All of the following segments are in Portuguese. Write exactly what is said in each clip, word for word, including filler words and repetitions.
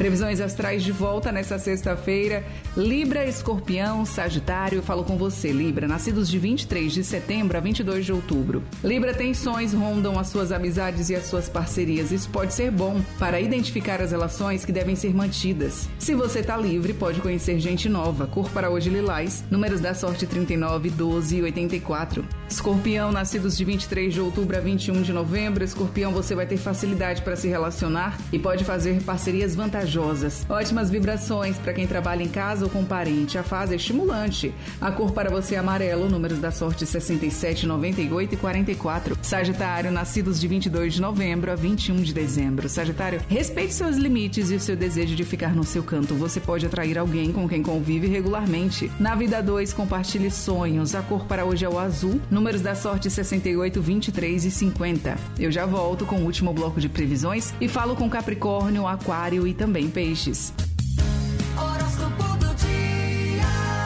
Previsões astrais de volta nessa sexta-feira. Libra, Escorpião, Sagitário. Falo com você, Libra, nascidos de vinte e três de setembro a vinte e dois de outubro. Libra, tensões rondam as suas amizades e as suas parcerias. Isso pode ser bom para identificar as relações que devem ser mantidas. Se você tá livre, pode conhecer gente nova. Cor para hoje, lilás. Números da sorte trinta e nove, doze e oitenta e quatro. Escorpião, nascidos de vinte e três de outubro a vinte e um de novembro. Escorpião, você vai ter facilidade para se relacionar e pode fazer parcerias vantajosas. Ótimas vibrações para quem trabalha em casa ou com parente. A fase é estimulante. A cor para você é amarelo. Números da sorte sessenta e sete, noventa e oito e quarenta e quatro. Sagitário, nascidos de vinte e dois de novembro a vinte e um de dezembro. Sagitário, respeite seus limites e o seu desejo de ficar no seu canto. Você pode atrair alguém com quem convive regularmente. Na vida dois, compartilhe sonhos. A cor para hoje é o azul. Números da sorte sessenta e oito, vinte e três e cinquenta. Eu já volto com o último bloco de previsões e falo com Capricórnio, Aquário e também Peixes. Horóscopo do dia.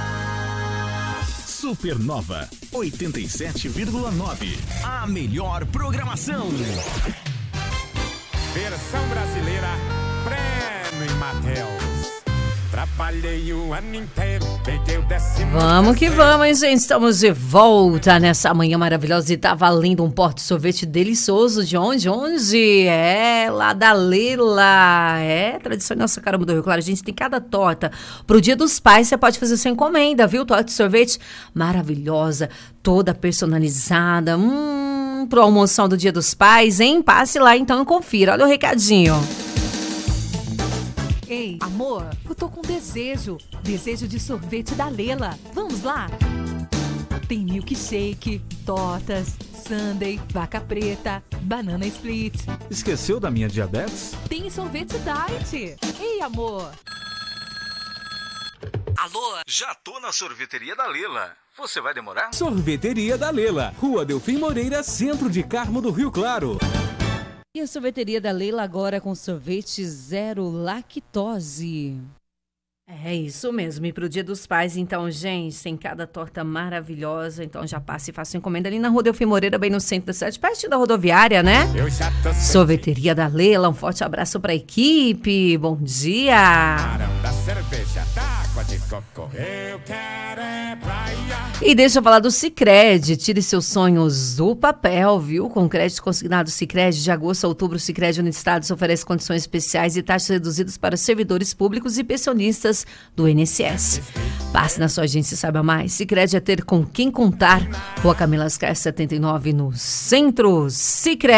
Supernova oitenta e sete vírgula nove. A melhor programação. Versão brasileira, Prêmio Mateus. Trabalhei o ano inteiro, peguei o décimo. Vamos que vamos, hein, gente? Estamos de volta nessa manhã maravilhosa e tá valendo um porte sorvete delicioso. De onde? Onde? É, lá da Leila. É, tradição nossa, caramba, do Rio Claro. A gente tem cada torta. Pro Dia dos Pais, você pode fazer sua encomenda, viu? Torta de sorvete maravilhosa, toda personalizada. Hum, pro almoção do Dia dos Pais, hein? Passe lá então e confira. Olha o recadinho. Ei, amor, eu tô com desejo. Desejo de sorvete da Leila. Vamos lá? Tem milkshake, tortas, sundae, vaca preta, banana split. Esqueceu da minha diabetes? Tem sorvete diet. Ei, amor. Alô? Já tô na sorveteria da Leila. Você vai demorar? Sorveteria da Leila, Rua Delfim Moreira, centro de Carmo do Rio Claro. E a sorveteria da Leila agora com sorvete zero lactose. É isso mesmo, e pro Dia dos Pais, então, gente, tem cada torta maravilhosa, então já passe e faça encomenda ali na Rua Delfim Moreira, bem no centro da cidade, perto da rodoviária, né? Sorveteria da Leila, um forte abraço pra equipe, bom dia! Da cerveja, da água de coco. Eu quero é praia. E deixa eu falar do Sicredi, tire seus sonhos do papel, viu? Com crédito consignado Sicredi, de agosto a outubro, o Sicredi no estado oferece condições especiais e taxas reduzidas para servidores públicos e pensionistas do I N S S. Passe na sua agência e saiba mais. Sicredi é ter com quem contar. Rua Camila Ascar setenta e nove, no centro. Sicredi.